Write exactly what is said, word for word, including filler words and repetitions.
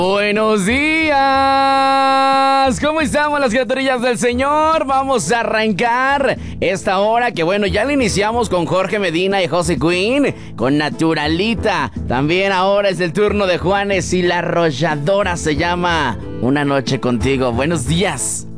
Buenos días, ¿cómo estamos las criaturillas del Señor? Vamos a arrancar esta hora que bueno, ya la iniciamos con Jorge Medina y José Queen, con Naturalita. También ahora es el turno de Juanes y La Arrolladora se llama Una Noche Contigo. Buenos días.